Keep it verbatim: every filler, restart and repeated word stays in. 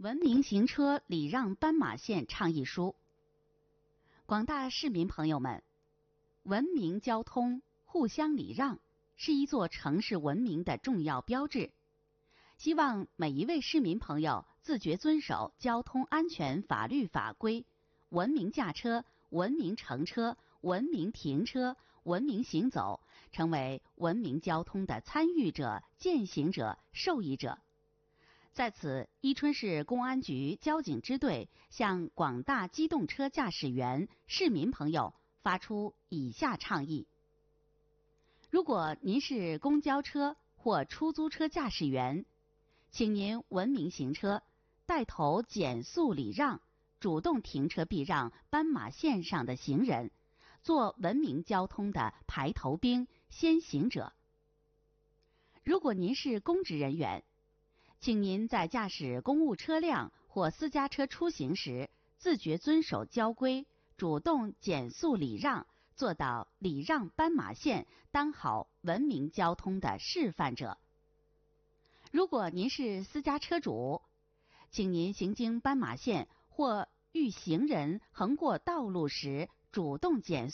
文明行车礼让斑马线倡议书。广大市民朋友们，文明交通、互相礼让是一座城市文明的重要标志。希望每一位市民朋友自觉遵守交通安全法律法规，文明驾车、文明乘车、文明停车、文明行走，成为文明交通的参与者、践行者、受益者。在此，伊春市公安局交警支队向广大机动车驾驶员、市民朋友发出以下倡议：如果您是公交车或出租车驾驶员，请您文明行车，带头减速礼让，主动停车避让斑马线上的行人，做文明交通的排头兵、先行者。如果您是公职人员，请您在驾驶公务车辆或私家车出行时，自觉遵守交规，主动减速礼让，做到礼让斑马线，当好文明交通的示范者。如果您是私家车主，请您行经斑马线或遇行人横过道路时，主动减速